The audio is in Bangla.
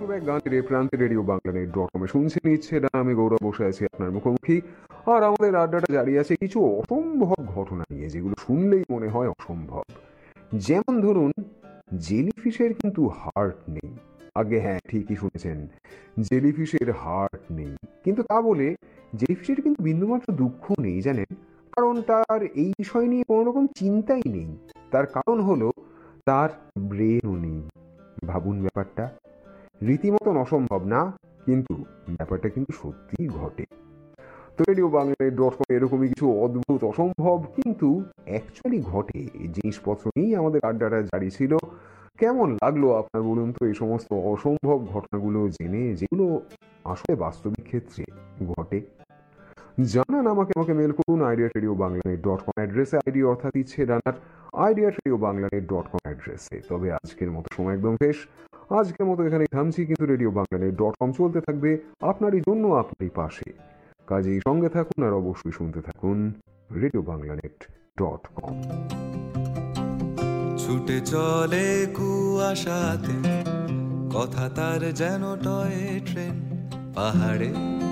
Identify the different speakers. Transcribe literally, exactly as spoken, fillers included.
Speaker 1: টু ব্যাক গানের এই প্রান্তে রেডিও বাংলা নেট ডট কমে শুনছেন ইচ্ছে না আমি গৌরব বসে আছি আপনার মুখোমুখি। আর আমাদের আড্ডাটা জারি আছে কিছু অসম্ভব ঘটনা নিয়ে, যেগুলো শুনলেই মনে হয় অসম্ভব। যেমন ধরুন, জেলিফিশের কিন্তু হার্ট নেই। আগে হ্যাঁ, ঠিকই শুনেছেন, জেলিফিশের হার্ট নেই। কিন্তু তা বলে জেলিফিশের কিন্তু বিন্দুমাত্র দুঃখ নেই, জানেন? কারণ তার এই বিষয় নিয়ে কোনো রকম চিন্তাই নেই। তার কারণ হলো তার ব্রেনও নেই। ভাবুন ব্যাপারটা, রীতিমতন অসম্ভব না, কিন্তু ব্যাপারটা কিন্তু সত্যিই ঘটে। তো রেডিও বাংলা ডট কম এরকমই কিছু অদ্ভুত অসম্ভব কিন্তু অ্যাকচুয়ালি ঘটে এই জিনিসপত্র নিয়েই আমাদের আড্ডাটা জারি ছিল। কেমন লাগলো আপনার বলুন তো এই সমস্ত অসম্ভব ঘটনাগুলো জেনে, যেগুলো আসলে বাস্তবিক ক্ষেত্রে ঘটে? জানান আমাকে, আমাকে মেল করুন idea radio Bangla dot com অ্যাড্রেসে, আইডি অর্থাৎ ইচ্ছে ডানার idea radio Bangla dot com অ্যাড্রেসে। তবে আজকের মতো সময় একদম শেষ। আজকের মতো এখানে থামছি, কিন্তু রেডিও বাংলা ডট কম চলতে থাকবে আপনারই জন্য, আপনারই পাশে। কাজেই সঙ্গে থাকুন আর অবশ্যই শুনতে থাকুন radio Bangla net dot com.
Speaker 2: ছুটে চলে কুয়াশাতে, কথা তার যেন টয় ট্রেন, পাহাড়ে